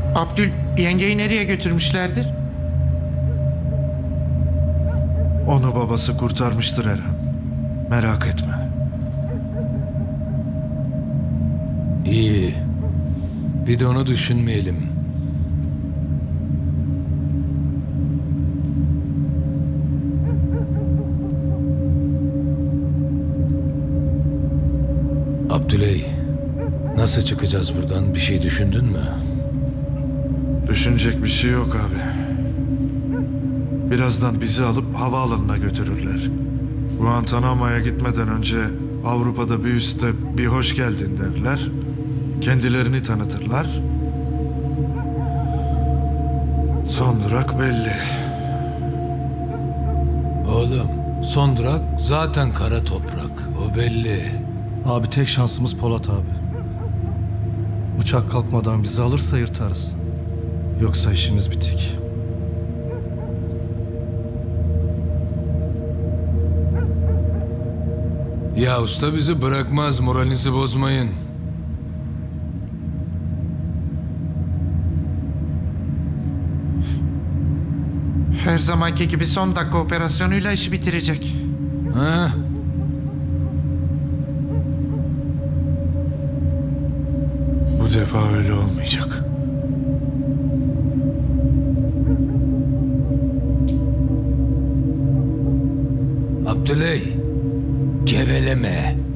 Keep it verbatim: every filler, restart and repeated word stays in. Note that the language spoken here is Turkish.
Abdül yengeyi nereye götürmüşlerdir? Onu babası kurtarmıştır Erhan. Merak etme. İyi. Bir de onu düşünmeyelim. Abdüley, nasıl çıkacağız buradan? Bir şey düşündün mü? Düşünecek bir şey yok abi. Birazdan bizi alıp havaalanına götürürler. Guantanamo'ya gitmeden önce Avrupa'da bir üste bir hoş geldin derler. Kendilerini tanıtırlar. Son durak belli. Oğlum, son durak zaten kara toprak. O belli. Abi tek şansımız Polat abi. Uçak kalkmadan bizi alırsa yırtarız. Yoksa işimiz bitik. Ya usta bizi bırakmaz, moralinizi bozmayın. Her zamanki gibi son dakika operasyonuyla işi bitirecek. Ha? Bu defa öyle olmayacak. Abdüley, geveleme.